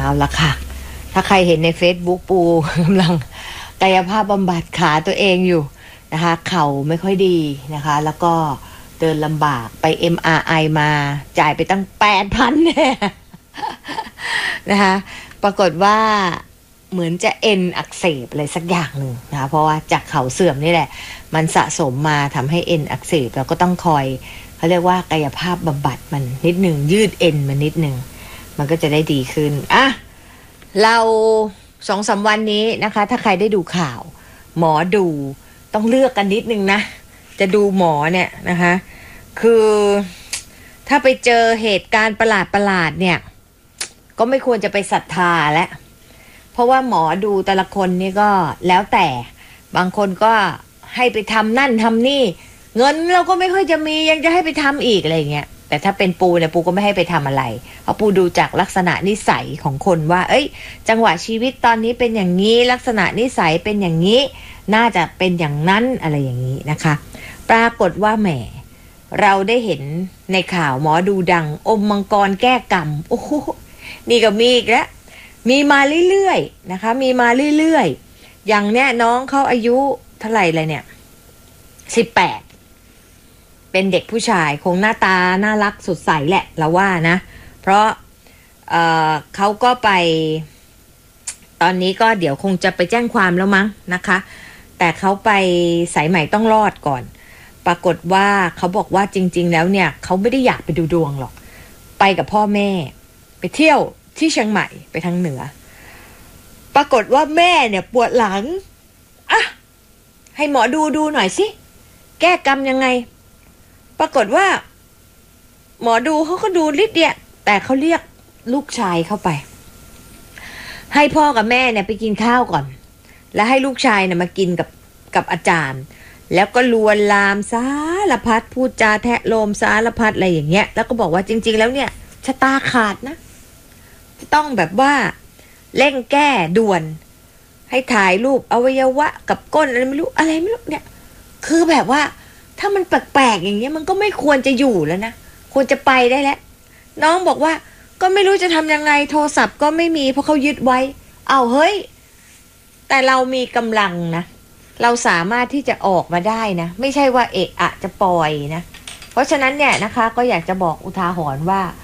เอาละค่ะถ้าใครเห็นใน Facebook ปูกำลังกายภาพบำบัดขาตัวเองอยู่นะคะเข่าไม่ค่อยดีนะคะแล้วก็เดินลำบากไป MRI มาจ่ายไปตั้ง 8,000 เนี่ยนะคะปรากฏว่าเหมือนจะเอ็นอักเสบอะไรสักอย่างหนึ่งนะคะเพราะว่าจากเข่าเสื่อมนี่แหละมันสะสมมาทำให้เอ็นอักเสบเราก็ต้องคอยเขาเรียกว่ากายภาพบำบัดมันนิดหนึ่งยืดเอ็นมันนิดหนึ่งมันก็จะได้ดีขึ้นอ่ะเรา 2-3 วันนี้นะคะถ้าใครได้ดูข่าวหมอดูต้องเลือกกันนิดนึงนะจะดูหมอเนี่ยนะคะคือถ้าไปเจอเหตุการณ์ประหลาดเนี่ยก็ไม่ควรจะไปศรัทธาแล้วเพราะว่าหมอดูแต่ละคนนี่ก็แล้วแต่บางคนก็ให้ไปทำนั่นทำนี่เงินเราก็ไม่ค่อยจะมียังจะให้ไปทำอีกอะไรเงี้ยแต่ถ้าเป็นปูเนี่ยปูก็ไม่ให้ไปทำอะไรเพราะปูดูจากลักษณะนิสัยของคนว่าเอ้ยจังหวะชีวิตตอนนี้เป็นอย่างนี้ลักษณะนิสัยเป็นอย่างนี้น่าจะเป็นอย่างนั้นอะไรอย่างนี้นะคะปรากฏว่าแหมเราได้เห็นในข่าวหมอดูดังอมมังกรแก้กรรมโอ้โหนี่ก็มีอีกแล้วมีมาเรื่อยๆนะคะมีมาเรื่อยๆอย่างเนี้ยน้องเขาอายุเท่าไหร่เลยเนี่ย18เป็นเด็กผู้ชายคงหน้าตาน่ารักสดใสแหละเราว่านะเพราะเขาก็ไปตอนนี้ก็เดี๋ยวคงจะไปแจ้งความแล้วมั้งนะคะแต่เขาไปสายใหม่ต้องรอดก่อนปรากฏว่าเขาบอกว่าจริงๆแล้วเนี่ยเขาไม่ได้อยากไปดูดวงหรอกไปกับพ่อแม่ไปเที่ยวที่เชียงใหม่ไปทางเหนือปรากฏว่าแม่เนี่ยปวดหลังอ่ะให้หมอดูหน่อยสิแก้กรรมยังไงปรากฏว่าหมอดูเขาก็ดูนิดเดียวแต่เขาเรียกลูกชายเข้าไปให้พ่อกับแม่เนี่ยไปกินข้าวก่อนแล้วให้ลูกชายเนี่ยมากินกับอาจารย์แล้วก็ลวนลามสารพัดพูดจาแทะโลมสารพัดอะไรอย่างเงี้ยแล้วก็บอกว่าจริงๆแล้วเนี่ยชะตาขาดนะจะต้องแบบว่าเร่งแก้ด่วนให้ถ่ายรูปอวัยวะกับก้นอะไรไม่รู้เนี่ยคือแบบว่าถ้ามันแปลกๆอย่างเงี้ยมันก็ไม่ควรจะอยู่แล้วนะควรจะไปได้แล้วน้องบอกว่าก็ไม่รู้จะทำยังไงโทรศัพท์ก็ไม่มีเพราะเขายึดไว้เอาเฮ้ยแต่เรามีกำลังนะเราสามารถที่จะออกมาได้นะไม่ใช่ว่าเอะอะจะปล่อยนะเพราะฉะนั้นเนี่ยนะคะก็อยากจะบอกอุทาหรณ์ว่า